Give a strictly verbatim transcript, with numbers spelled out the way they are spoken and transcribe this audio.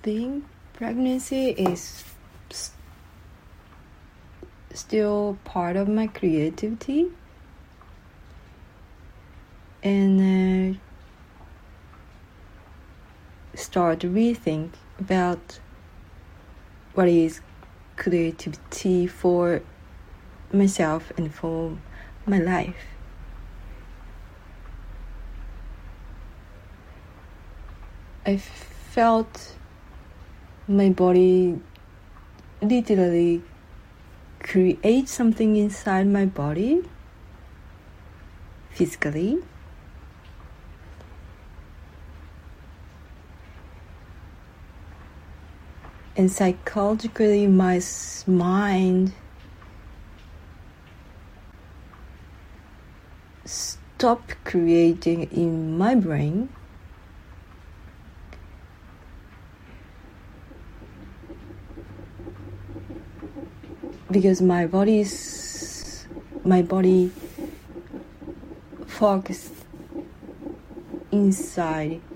think pregnancy is st- still part of my creativity, and uh, start to rethink about what is creativity for myself and for my life. I felt my body literally create something inside my body physically. And psychologically, my mind stopped creating in my brain, because my body's my body focused inside